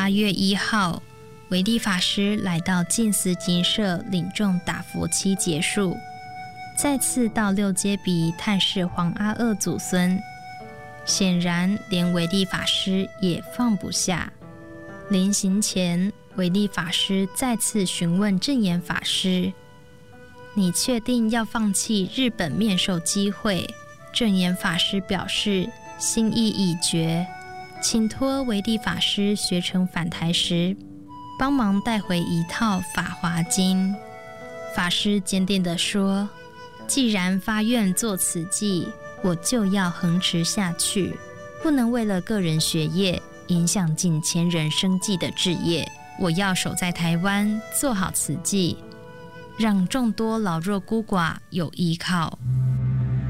8月1号，维利法师来到净思精舍领众打佛期结束，再次到六街鼻探视黄阿二祖孙，显然连维利法师也放不下。临行前，维利法师再次询问正言法师：“你确定要放弃日本面授机会？”正言法师表示心意已决，请托维利法师学成返台时帮忙带回一套《法华经》。法师坚定地说：“既然发愿做此记，我就要恒持下去，不能为了个人学业影响近千人生计的志业。我要守在台湾，做好此记，让众多老弱孤寡有依靠。”